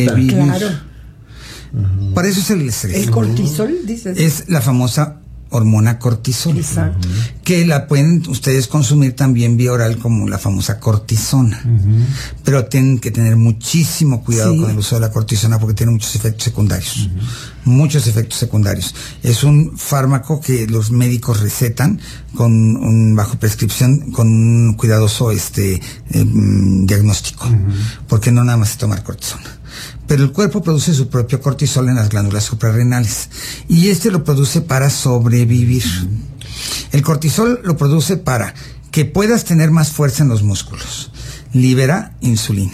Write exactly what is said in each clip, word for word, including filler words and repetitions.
vivir. Claro. Uh-huh. Para eso es el estrés. El cortisol, dices. Es la famosa hormona cortisol. Exacto. Uh-huh. Que la pueden ustedes consumir también vía oral como la famosa cortisona. Uh-huh. Pero tienen que tener muchísimo cuidado, sí, con el uso de la cortisona porque tiene muchos efectos secundarios. Uh-huh. Muchos efectos secundarios. Es un fármaco que los médicos recetan con un, bajo prescripción, con un cuidadoso este eh, diagnóstico. Uh-huh. Porque no nada más es tomar cortisona. Pero el cuerpo produce su propio cortisol en las glándulas suprarrenales y este lo produce para sobrevivir. El cortisol lo produce para que puedas tener más fuerza en los músculos. Libera insulina.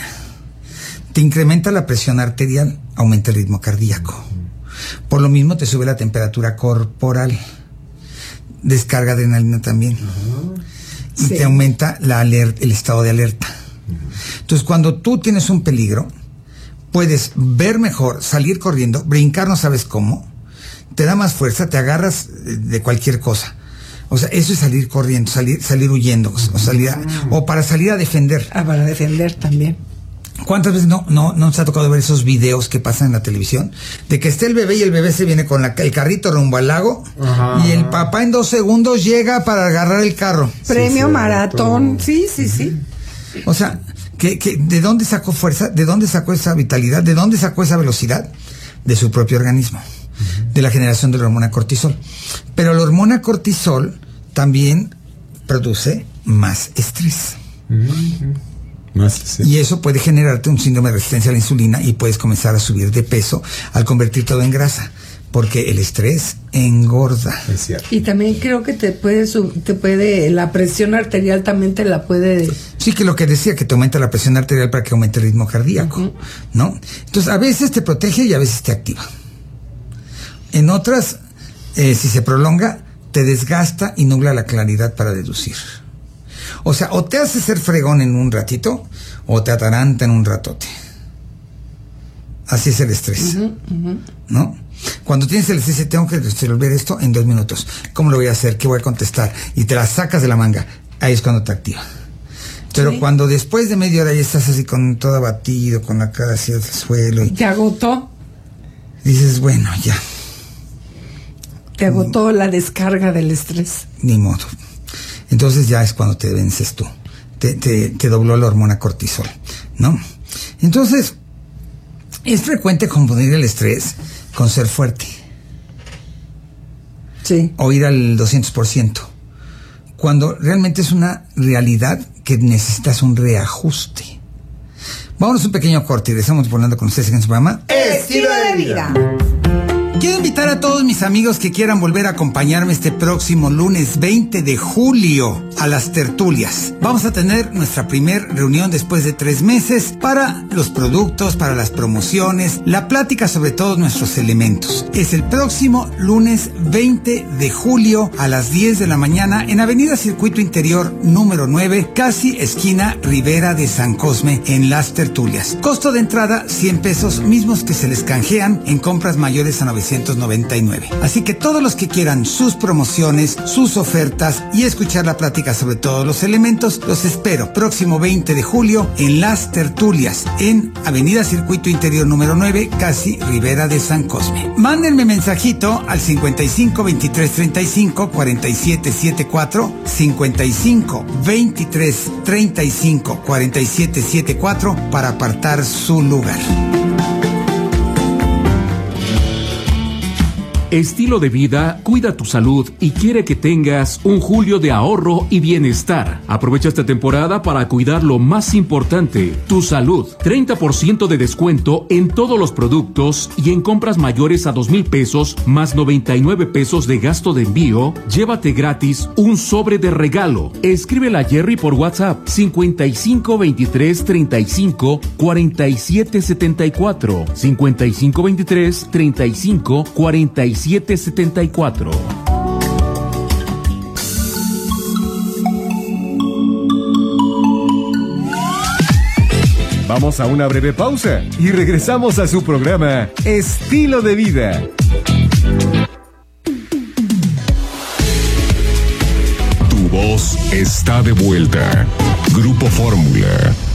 Te incrementa la presión arterial, aumenta el ritmo cardíaco. Por lo mismo te sube la temperatura corporal. Descarga adrenalina también. Y sí, te aumenta la alerta, el estado de alerta. Entonces, cuando tú tienes un peligro, puedes ver mejor, salir corriendo, brincar no sabes cómo, te da más fuerza, te agarras de cualquier cosa. O sea, eso es salir corriendo, salir salir huyendo, o, salir a, o para salir a defender. Ah, para defender también. ¿Cuántas veces no, no, no nos ha tocado ver esos videos que pasan en la televisión? De que esté el bebé y el bebé se viene con la, el carrito rumbo al lago. Ajá. Y el papá en dos segundos llega para agarrar el carro. Premio sí, maratón, sí, sí, sí. O sea, que, que ¿de dónde sacó fuerza? ¿De dónde sacó esa vitalidad? ¿De dónde sacó esa velocidad? De su propio organismo, uh-huh, de la generación de la hormona cortisol. Pero la hormona cortisol también produce más estrés. Uh-huh. Más, sí. Y eso puede generarte un síndrome de resistencia a la insulina y puedes comenzar a subir de peso al convertir todo en grasa. Porque el estrés engorda. Es cierto. Y también creo que te puede, te puede, la presión arterial también te la puede... Sí, que lo que decía, que te aumenta la presión arterial para que aumente el ritmo cardíaco, uh-huh, ¿no? Entonces, a veces te protege y a veces te activa. En otras, eh, si se prolonga, te desgasta y nubla la claridad para deducir. O sea, o te hace ser fregón en un ratito, o te ataranta en un ratote. Así es el estrés, uh-huh, uh-huh, ¿no? Cuando tienes el estrés, tengo que resolver esto en dos minutos. ¿Cómo lo voy a hacer? ¿Qué voy a contestar? Y te la sacas de la manga. Ahí es cuando te activa. Pero sí, cuando después de media hora ya estás así con todo abatido, con la cara hacia el suelo. Y ¿te agotó? Dices, bueno, ya. Te agotó la descarga del estrés. Ni modo. Entonces ya es cuando te vences tú. Te, te, te dobló la hormona cortisol, ¿no? Entonces, es frecuente confundir el estrés con ser fuerte. Sí. O ir al doscientos por ciento. Cuando realmente es una realidad que necesitas un reajuste. Vámonos un pequeño corte y regresamos volando con ustedes en su programa Estilo de Vida. Quiero invitar a todos mis amigos que quieran volver a acompañarme este próximo lunes veinte de julio a las tertulias. Vamos a tener nuestra primer reunión después de tres meses para los productos, para las promociones, la plática sobre todos nuestros elementos. Es el próximo lunes veinte de julio a las diez de la mañana en Avenida Circuito Interior número nueve, casi esquina Rivera de San Cosme, en las tertulias. Costo de entrada cien pesos, mismos que se les canjean en compras mayores a novecientos noventa y nueve. Así que todos los que quieran sus promociones, sus ofertas y escuchar la plática sobre todos los elementos, los espero próximo veinte de julio en las tertulias en Avenida Circuito Interior número nueve, casi Rivera de San Cosme. Mándenme mensajito al cincuenta y cinco veintitrés treinta y cinco cuarenta y siete setenta y cuatro, cincuenta y cinco veintitrés treinta y cinco cuarenta y siete setenta y cuatro para apartar su lugar. Estilo de Vida cuida tu salud y quiere que tengas un julio de ahorro y bienestar. Aprovecha esta temporada para cuidar lo más importante, tu salud. treinta por ciento de descuento en todos los productos y en compras mayores a dos mil pesos más noventa y nueve pesos de gasto de envío. Llévate gratis un sobre de regalo. Escríbele a Jerry por WhatsApp cincuenta y cinco veintitrés treinta y cinco cuarenta y siete setenta y cuatro, cincuenta y cinco veintitrés treinta y cinco cuarenta y siete setenta y cuatro. Vamos a una breve pausa y regresamos a su programa Estilo de Vida. Tu voz está de vuelta. Grupo Fórmula.